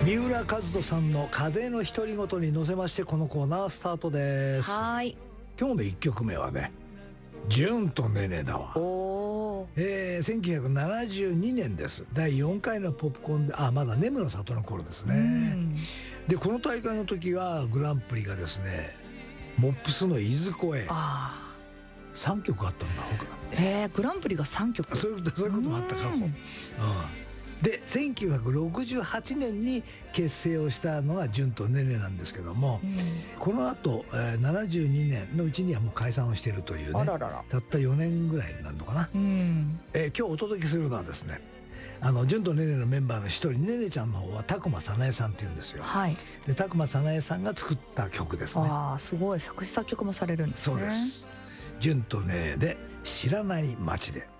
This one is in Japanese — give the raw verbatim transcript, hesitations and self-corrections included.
三浦和人さんの風の独り言に乗せまして、このコーナースタートです。 はい。 今日のいっきょくめはね、純とねねだわ。 おー、 えー、せんきゅうひゃくななじゅうにねんです。だいよんかいのポップコーンで、あ、まだ根室里の頃ですね。でこの大会の時はグランプリがですね、モップスのいずこへあさんきょくあったんだ。 ー、えー、グランプリがさんきょく。 そういうことそういうこともあった過去。うん、でせんきゅうひゃくろくじゅうはちねんに結成をしたのが純とねねなんですけども、うん、このあと、えー、ななじゅうにねんのうちにはもう解散をしているというね。 あららら、 たったよねんぐらいになるのかな。うん、えー、今日お届けするのはですね、あの純とねねのメンバーの一人、ねねちゃんの方は宅間早苗さんっていうんですよ。はい、で宅間早苗さんが作った曲ですね。 ああ、すごい。作詞作曲もされるんですね。 そうです。純とねねで知らない街で。